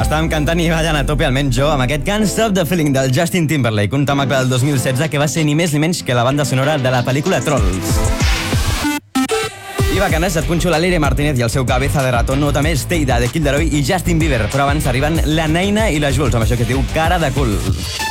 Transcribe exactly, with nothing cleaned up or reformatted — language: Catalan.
estàvem cantant i ballant a tope, almenys jo, amb aquest Can't Stop the Feeling del Justin Timberlake, un temacle del dos mil setze que va ser ni més ni menys que la banda sonora de la pel·lícula Trolls. I bacanes, et punxo la Leire Martínez i el seu Cabeza de Ratón, o també Steida de Kid Laroi i Justin Bieber, però abans arriben la Neina i la Jules, amb això que es diu Cara de cul.